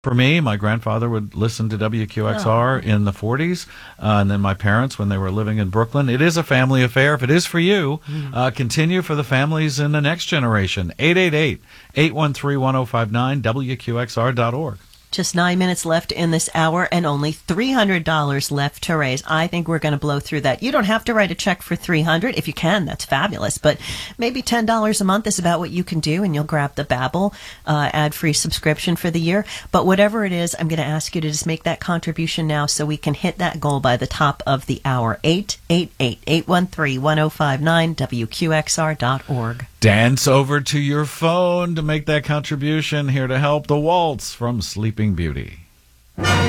For me, my grandfather would listen to WQXR in the 40s, and then my parents when they were living in Brooklyn. It is a family affair. If it is for you, continue for the families in the next generation. 888-813-1059, WQXR.org. Just 9 minutes left in this hour and only $300 left to raise. I think we're going to blow through that. You don't have to write a check for $300. If you can, that's fabulous. But maybe $10 a month is about what you can do, and you'll grab the Babbel ad-free subscription for the year. But whatever it is, I'm going to ask you to just make that contribution now so we can hit that goal by the top of the hour. 888-813-1059, WQXR.org. Dance over to your phone to make that contribution. Here to help, The Waltz from Sleeping Beauty.